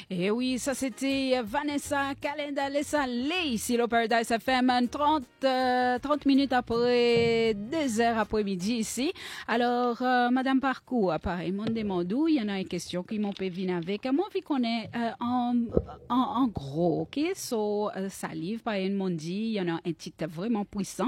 Et oui, ça c'était Vanessa Calenda-Lessa Lay ici au Paradise FM, 30 minutes après 2 heures après-midi ici. Alors, Madame Parcours, pareil, mon demandou, il y en a une question qui m'ont fait venir avec. Moi, vu qu'on est en gros, ok, so, salive, par une monde dit, il y en a un titre vraiment puissant.